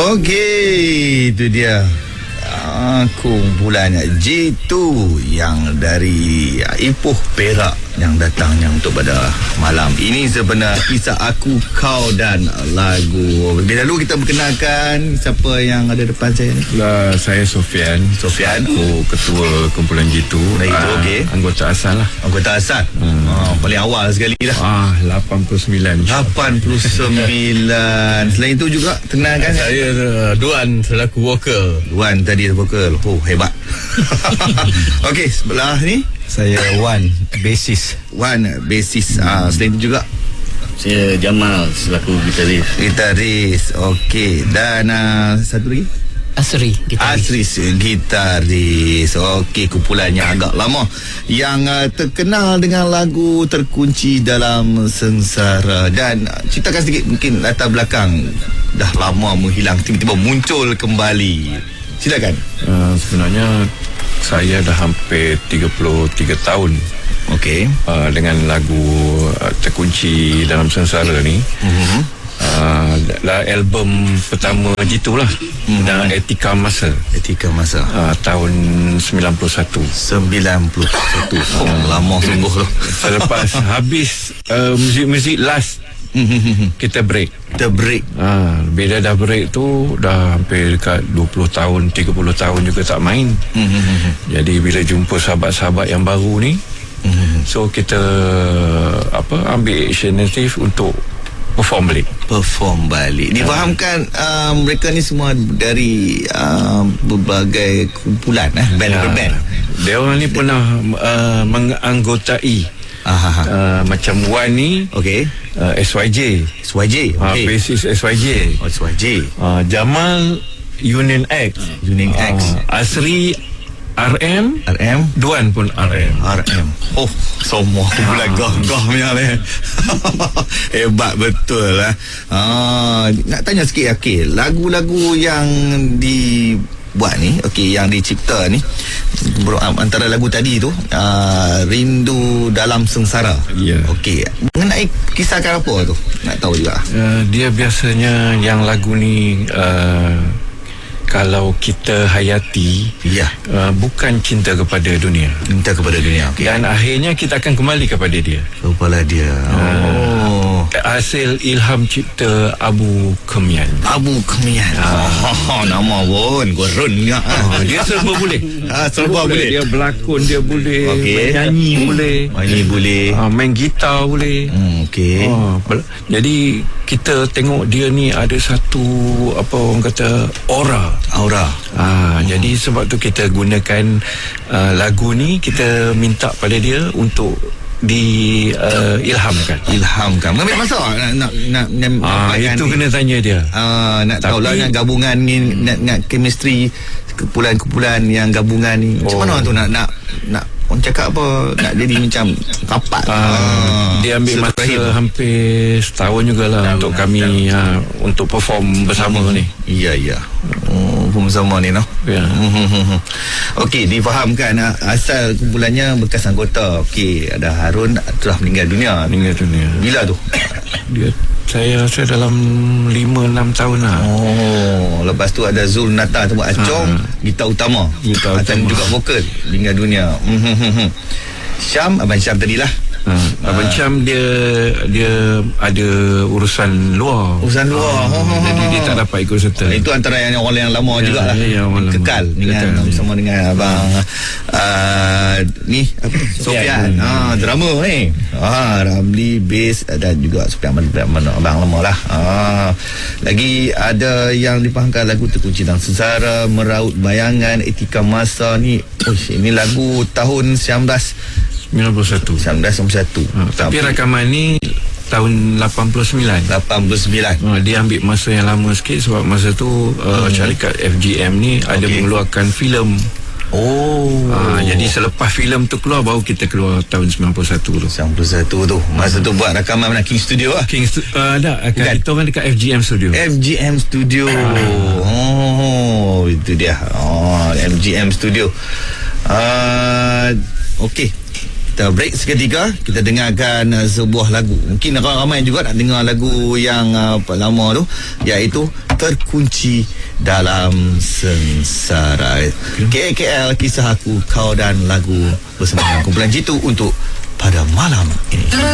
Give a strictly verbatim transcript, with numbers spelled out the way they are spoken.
Okey, itu dia. Kumpulan J two yang dari Ipoh Perak yang datangnya untuk pada malam ini. Sebenar kisah aku, kau dan lagu. Lebih dahulu kita perkenalkan siapa yang ada depan saya ni. Lah, saya Sofian. Sofian, aku ketua kumpulan J two. Nah, itu uh, okey. Anggota asal lah. Anggota asal. Hmm. Oh, paling awal sekali dah. Ah, lapan puluh sembilan. lapan puluh sembilan. Selain itu juga kenalkan. Saya uh, Duan selaku vokal. Duan tadi vokal. Oh, hebat. Okey, sebelah ni saya Wan, basis. Wan, basis. Ah, selain itu juga saya Jamal selaku gitaris. Gitaris. Okey. Dan uh, satu lagi Asri, gitaris. Asri, gitaris. Okey, kumpulannya agak lama yang uh, terkenal dengan lagu Terkunci Dalam Sengsara. Dan uh, ceritakan sedikit mungkin latar belakang. Dah lama menghilang, tiba-tiba muncul kembali. Silakan. Uh, sebenarnya saya dah hampir tiga puluh tiga tahun. Okey. Uh, dengan lagu uh, Terkunci Dalam Sengsara ni. Mm-hmm. Uh, lah album pertama gitu lah. Mm-hmm. Dan Etika Masa. Etika Masa. Uh, tahun sembilan puluh satu. sembilan puluh satu. Oh, lama sungguh tu. Selepas habis uh, muzik-muzik last, kita break. Kita break. Ha, bila dah break tu dah hampir dekat dua puluh tahun, tiga puluh tahun juga tak main. Jadi bila jumpa sahabat-sahabat yang baru ni, so kita apa ambil inisiatif untuk perform balik. Perform balik. Difahamkan uh, mereka ni semua dari uh, berbagai kumpulan eh, band-band. Dia orang ni pernah uh, menganggotai Uh, macam Wan ni, okey, uh, S Y J. S Y J, okey. Uh, basis S Y J. Oh, S Y J. Uh, Jamal Union X. Union uh, X. Asri R M. R M. Duan pun R M. R M. Oh, semua kumpulan gah-gah punya ni. Hebat betul lah. Uh, nak tanya sikit, okey, lagu-lagu yang di buat ni, okey, yang dicipta ni, antara lagu tadi tu uh, Rindu Dalam Sengsara. Ya. Yeah. Okey, mengenai kisahkan apa tu? Nak tahu juga. Uh, dia biasanya yang lagu ni uh, kalau kita hayati, ya, uh, bukan cinta kepada dunia. Cinta kepada dunia. Okay. Dan akhirnya kita akan kembali kepada dia. Kepada dia. Oh. Hasil ilham cipta Abu Kemian. Abu Kemian. Ah. Oh, nama pun gurun juga. Oh, dia serba boleh. Ah, serba boleh. Dia berlakon dia boleh, okay. Menyanyi boleh. Menyanyi boleh. Ah, main gitar boleh. Hmm, okey. Oh, jadi kita tengok dia ni ada satu apa orang kata aura. Aura. Ah, hmm. Jadi sebab tu kita gunakan uh, lagu ni, kita minta pada dia untuk di uh, ilhamkan. Ilhamkan. Ambil masa nak nak nak, nak ah, itu ni. Kena tanya dia. Ah, nak tahu lah nak gabungan ni, nak nak chemistry kumpulan-kumpulan yang gabungan ni. Macam oh. mana tu nak nak nak orang cakap apa, nak jadi macam rapat. Ah, ah, dia ambil masa terakhir. Hampir setahun jugalah setahun untuk kami ha, untuk perform bersama hmm. ni. Ya, ya. Oh, perform bersama ni noh. Ya. Okey, difahamkan asal kumpulannya bekas anggota. Okey, ada Harun telah meninggal dunia. Meninggal dunia. Bila tu? Dia saya rasa dalam lima enam tahun lah. Oh, lepas tu ada Zul Nata tu buat acong, ha. gitar utama. Gitar utama. Juga vokal. Meninggal dunia. Syam, Abang Syam tadilah. Ha. Abang Syam dia dia ada urusan luar. Urusan luar. Ha. Oh, jadi dia tak dapat ikut serta. Itu antara yang orang yang lama ya, jugalah. Ya, ya, kekal dengan kekal, bersama ya. dengan abang uh, ni apa? Sofian. Ha, drama ni. Ha, Ramli bass dan juga Sofian abang lama lah. Ha. Lagi ada yang dipahamkan lagu Terkunci Dalam Sengsara, Meraut Bayangan, Etika Masa ni. Oh, ini lagu tahun sembilan belas sembilan puluh satu. sembilan belas sembilan puluh satu. Ha, tapi rakaman ni tahun lapan puluh sembilan. lapan puluh sembilan. Ha, dia ambil masa yang lama sikit sebab masa tu uh, hmm. syarikat F G M ni okay. ada mengeluarkan filem. Oh. Ha, jadi selepas filem tu keluar baru kita keluar tahun sembilan puluh satu tu. sembilan puluh satu tu. Masa tu buat rakaman mana? King Studio lah. King Stu- uh, tak, kita orang dekat F G M Studio. F G M Studio. Oh, itu dia. Oh, F G M Studio. Uh, Okey. Kita break seketika, kita dengarkan uh, sebuah lagu. Mungkin ramai juga nak dengar lagu yang uh, lama tu, iaitu terkunci dalam sengsara. K K L, kisah aku, kau dan lagu bersama dengan kumpulan Jitu untuk pada malam ini.